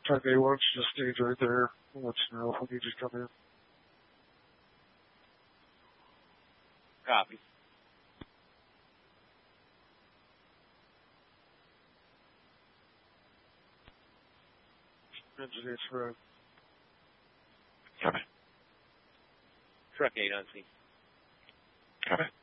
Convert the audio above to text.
Type A, why don't you just stage right there? We'll let you know if we need you to come in. Copy. Engineers Road. Copy. Truck 8 on scene. Copy.